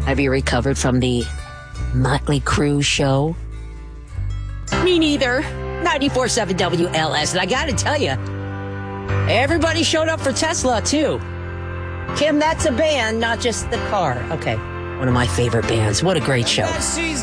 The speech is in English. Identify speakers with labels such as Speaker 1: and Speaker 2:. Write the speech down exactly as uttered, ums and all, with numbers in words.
Speaker 1: Have you recovered from the Motley Crue show? Me neither. ninety-four point seven W L S. And I got to tell you, everybody showed up for Tesla, too. Kim, that's a band, not just the car. Okay, one of my favorite bands. What a great show.